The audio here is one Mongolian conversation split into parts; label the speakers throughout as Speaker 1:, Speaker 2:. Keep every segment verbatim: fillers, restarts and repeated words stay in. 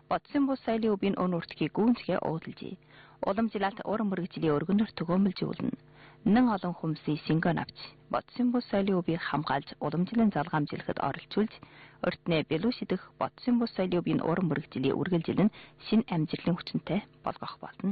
Speaker 1: Бодсон бус соёлын өвийн өн үртгийг гүнзгий уудалжээ. Уламжлалт уран мэрэгжлийн өргөнөөр төгөөмөлжүүлнэ. Нэн олон хүмүүсийн сингон авч бодсон бус соёлын өвийг хамгаалж уламжлан залгаамжилахад оролцуулж өртнөө билүү шидэх бодсон бус соёлын өвийн уран мэрэгжлийн үргэлжил нь шин амжилтын хүчинтэй болгох болно.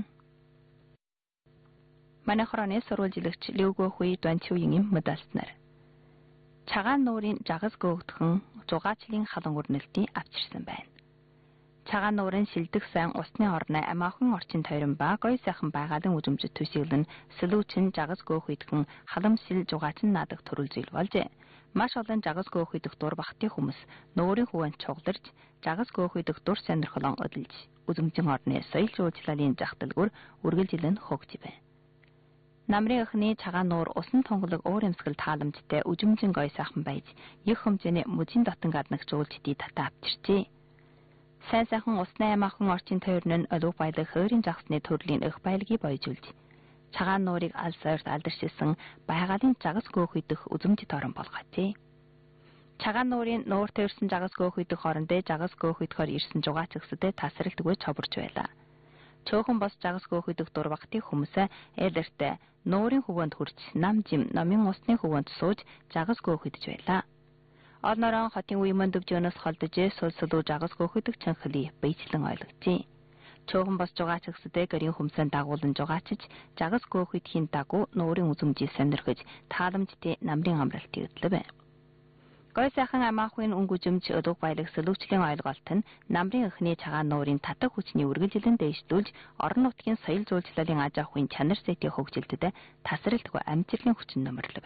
Speaker 1: Манай хорооны сурвалжлагч Лүгөө Хуй Дуанчуугийн мэдээлснээр цагаан нуурын жагас гоогдхон зугаачлын халан өрнөлтийг авчирсан байна. Цагаан нуурын шилдэг сайн усны орны амаахан орчин тойрон ба гой сайхан байгалийн үзэмжид төсөөлөн сэлүүчин жагас гоох үйдхэн халам шил зугаачин наадаг төрөл зүйл болжээ. Маш олон жагас гоох үйдэх дур бахтын хүмүүс нуурын хуваанд чугладарч жагас гоох үйдэх дур сонирхолон өдөлж үзэмжин орны соёл жуулчлалын захидалгүйр үргэлжилэн хөгжиж байна. Намрын өхний цагаан нуур усан тунгалаг уур амьсгал тааламжтай үзэмжин гой сайхан байж их хэмжээний мужийн дотон гаднах жуулчдыг татаа авчирчээ. Сайн сайхан усны амаахан орчин тойрон нь олиг баялаг хойрын жагсны төрлийн өх баялагийг бойжуулж цагаан нуурыг алс ойрт алдаршилсан байгалийн жагас гоох үйдэх үзэмжит орон болгожээ. Цагаан нуурын нуур төрсэн жагас гоох үйдэх орондоо жагас гоох үйдэхээр ирсэн жугаацгсдэд тасралтгүй чоборч байлаа. Чөөхөн бос жагас гоох үйдэх дур бахтын хүмүүсээ элэртэ нуурын хөвөнд хүрч нам жим номын усны хөвөнд сууж жагас гоох үйдэж байлаа. Орнорон хотын үе мөндөвжөнөөс холдож сулсулуу жагас гоох үйдэх чанхлыг бийчлэн ойлгожээ. Чөөхөн бос жугаачгсдээ гэрийн хүмсэн дагуулan жугаачиж жагас гоох үйдэхийн дагуу нуурын үзэмжийг сонирхож тааламжтай намрын амралтыг өдлөв. Гой сайхан амаахын өнгөжмж өдөг баялаг сэлүүчлийн ойлголт нь намрын өхний цагаан нуурын татах хүчний үргэлжилэн дээшлүүлж орон нутгийн соёл жуулчлалын аж ахуйн чанар сэтийн хөгжилдөд тасралтгүй амжилтын хүчин нөмрлөв.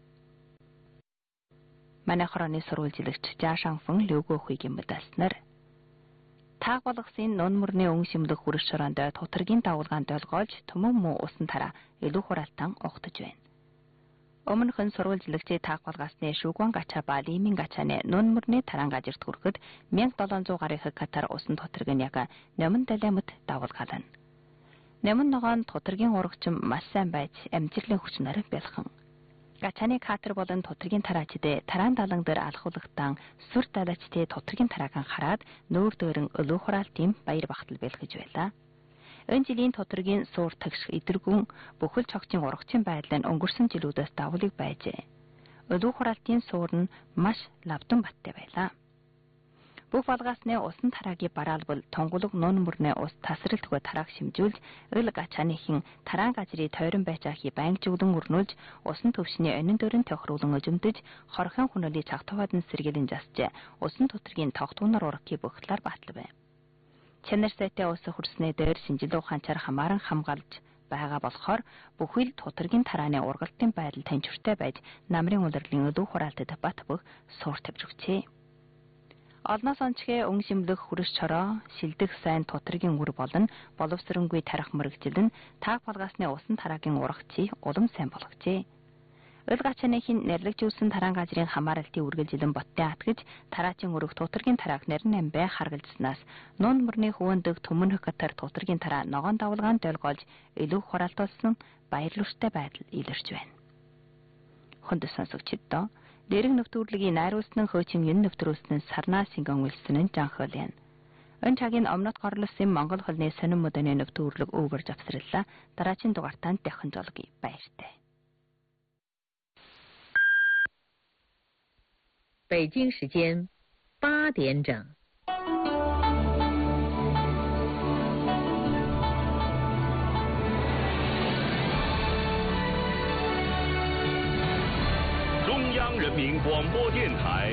Speaker 1: Манай хорооны сурвалжлагч Жаашанфэн Лүгөө Хуйгийн мэдээлснээр тааг болгосын нун мөрний өн шимлэх хүрэх шороонд тутаргийн дагуулгаанд олгоолж төмөн муу усан тараа илүү хураалтан угтаж байна. Өмнөхөн сурвалжлагчид тааг болгосны шүүгэн гачаа ба лимийн гачааны нун мөрний тараан газарт хүрэхэд мянга долоон зуун гаруй хектар усан тутарг нь яг нэмэн далаймт дагуулгаална. Нэмэн ногоон тутаргийн урагчим маш сайн байж амжилтын хүчнээр бэлхэн. Гачааны катер болон тутаргийн тараачдээ тараан далан дээр алхуулагтан сүр далайчдээ тутаргийн тарааг хараад нүүр дөөрөн өлөө хураалтын баяр багтал бэлгэж байлаа. Энэ жилийн тутаргийн суур тагш идэргүн бүхэл цогцын урагчийн байдал нь өнгөрсөн жилүүдээс давлыг байжээ. Өлөө хураалтын суур нь маш лавдан баттай байлаа. Бүх балгаасны усан тараагийн бараалбал тонгулог нуун мөрний ус тасралтгүй тарааг шимжүүлж өл гачааныхын тараан газрын тойрон байцаахи байнгжуулан өрнүүлж усан төвшний онин дөрөн тохируулан өжимдөж хорхон хүнөлийн цагтахад нь сэргэлэн засжээ. Усан тутаргийн тогтуунаар урагкий бөхтлэр батлав. Чанар сайтай ус хөрснөө дээр шинжилгээ ухаанчаар хамааран хамгаалж байгаа болохоор бүхэл тутаргийн тарааны ургалтын байдал таньжуртай байж намрын улирлын өлөө хураалтад бат бөх суур тавьж өгчээ. Олноос онцгой өн шимлэх хүрэж чороо шилдэг сайн тутаргийн үр болон боловсронгүй тарих мэрэгжил нь тааг балгаасны усан тараагийн урагчийг улам сайн болгожээ. Өл гачааныхын нэрлэгжүүлсэн тараан газрын хамааралтын үргэлжилэн боттын атгаж тараачийн өрөх тутаргийн тарааг нарийн амбай харгалжснаас нуун мөрний хөвөндөг төмөн хектар тутаргийн тараа ногоон давлгаанд долгоолж илүү хураалтуулсан баярлууртай байдал илэрч байна. Хүнд сонсогчдоо дэрэг нэвтрүүлгийн найруулсан хөөцийн юм нэвтрүүлсэн сарнаа сингон үлсэн нь жанхол юм. Энэ цагийн омнот горлосын Монгол хөлний сонин модны нэвтрүүлэг өвөр завсарлаа. Дараагийн дугаартанд дахин жолгий баяртай.
Speaker 2: 北京时间八点整。
Speaker 3: 中央人民广播电台